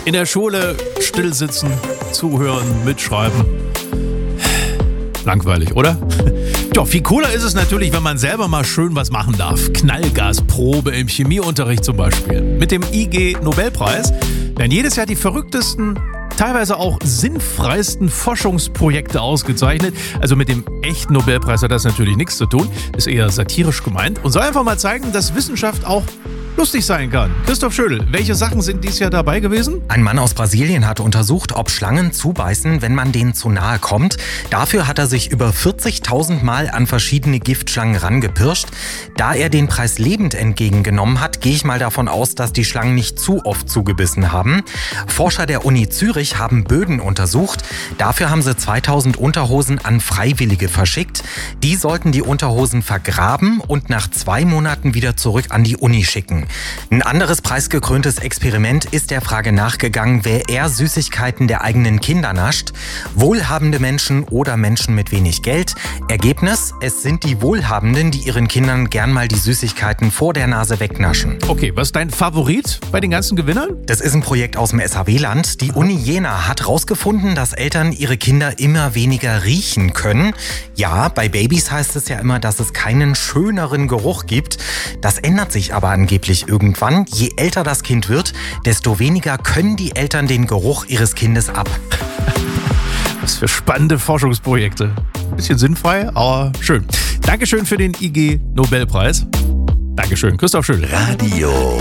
In der Schule still sitzen, zuhören, mitschreiben. Langweilig, oder? Doch, viel cooler ist es natürlich, wenn man selber mal schön was machen darf. Knallgasprobe im Chemieunterricht zum Beispiel. Mit dem IG-Nobelpreis werden jedes Jahr die verrücktesten, teilweise auch sinnfreisten Forschungsprojekte ausgezeichnet. Also mit dem echten Nobelpreis hat das natürlich nichts zu tun. Ist eher satirisch gemeint und soll einfach mal zeigen, dass Wissenschaft auch lustig sein kann. Christoph Schödel, welche Sachen sind dieses Jahr dabei gewesen? Ein Mann aus Brasilien hat untersucht, ob Schlangen zubeißen, wenn man denen zu nahe kommt. Dafür hat er sich über 40.000 Mal an verschiedene Giftschlangen rangepirscht. Da er den Preis lebend entgegengenommen hat, gehe ich mal davon aus, dass die Schlangen nicht zu oft zugebissen haben. Forscher der Uni Zürich haben Böden untersucht. Dafür haben sie 2000 Unterhosen an Freiwillige verschickt. Die sollten die Unterhosen vergraben und nach 2 Monaten wieder zurück an die Uni schicken. Ein anderes preisgekröntes Experiment ist der Frage nachgegangen, wer eher Süßigkeiten der eigenen Kinder nascht. Wohlhabende Menschen oder Menschen mit wenig Geld. Ergebnis: Es sind die Wohlhabenden, die ihren Kindern gern mal die Süßigkeiten vor der Nase wegnaschen. Okay, was ist dein Favorit bei den ganzen Gewinnern? Das ist ein Projekt aus dem SAW-Land. Die Uni Jena hat herausgefunden, dass Eltern ihre Kinder immer weniger riechen können. Ja, bei Babys heißt es ja immer, dass es keinen schöneren Geruch gibt. Das ändert sich aber angeblich irgendwann. Je älter das Kind wird, desto weniger können die Eltern den Geruch ihres Kindes ab. Was für spannende Forschungsprojekte. Bisschen sinnfrei, aber schön. Dankeschön für den IG-Nobelpreis. Dankeschön, Christoph Schödel. Radio